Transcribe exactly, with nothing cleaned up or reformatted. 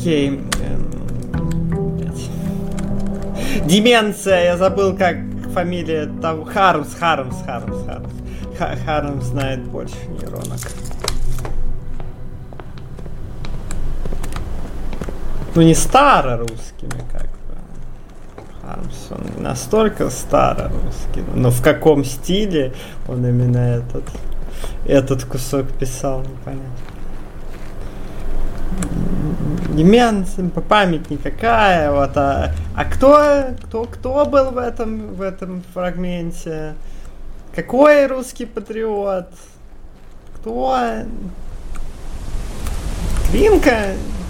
Окей. Деменция, я забыл, как фамилия там. Хармс, Хармс, Хармс, Хармс. Ха- Хармс знает больше нейронок. Ну не старорусскими, как бы. Хармс, он не настолько старорусский, но в каком стиле он именно этот, этот кусок писал, непонятно. Деменция, память никакая, вот, а, а кто, кто, кто был в этом, в этом фрагменте? Какой русский патриот? Кто? Клинка?